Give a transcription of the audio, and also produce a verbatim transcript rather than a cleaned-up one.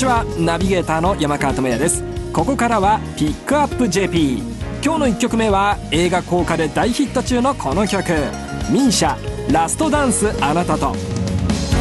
ちは、ナビゲーターの山川智也です。ここからはピックアップ ジェーピー。 今日のいっきょくめは映画効果で大ヒット中のこの曲、ミーシャ、ラストダンスあなたと。